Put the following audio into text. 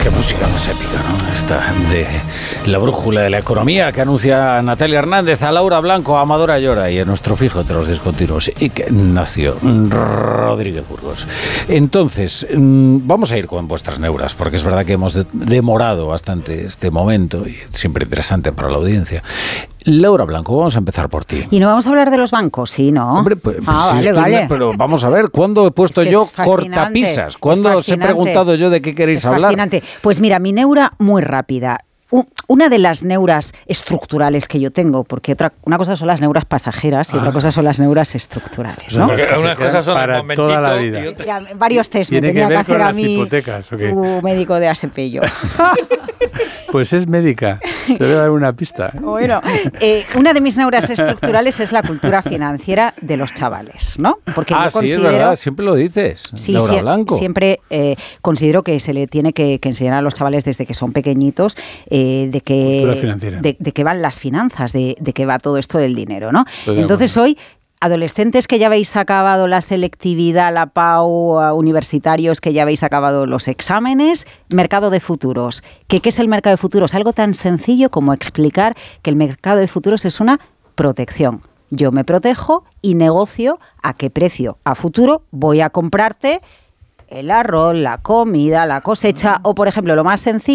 Qué música más épica, ¿no? Esta de la brújula de la economía que anuncia Natalia Hernández, a Laura Blanco, a Amador Ayora y a nuestro fijo de los discontinuos, Ignacio Rodríguez Burgos. Entonces, vamos a ir con vuestras neuras, porque es verdad que hemos demorado bastante este momento y siempre interesante para la audiencia. Laura Blanco, vamos a empezar por ti. Y no vamos a hablar de los bancos, ¿sí, no? Hombre, pues vale. Pero vamos a ver, ¿cuándo he puesto yo cortapisas? ¿Cuándo os he preguntado yo de qué queréis hablar? Fascinante. Pues mira, mi neura muy rápida. Una de las neuras estructurales que yo tengo, porque una cosa son las neuras pasajeras y otra cosa son las neuras estructurales, ¿no? Unas cosas son para toda la vida. Varios test me tenía que hacer a mí hipotecas, ¿okay? Tu médico de Asepello. Pues es médica. Te voy a dar una pista. Bueno, una de mis neuras estructurales es la cultura financiera de los chavales, ¿no? Porque yo considero, sí, es verdad, siempre lo dices, sí, Laura Blanco. Siempre considero que se le tiene que enseñar a los chavales desde que son pequeñitos de que van las finanzas, de que va todo esto del dinero, ¿no? Entonces hoy, adolescentes que ya habéis acabado la selectividad, la PAU, universitarios que ya habéis acabado los exámenes, mercado de futuros. ¿Qué es el mercado de futuros? Algo tan sencillo como explicar que el mercado de futuros es una protección. Yo me protejo y negocio a qué precio a futuro voy a comprarte el arroz, la comida, la cosecha o, por ejemplo, lo más sencillo,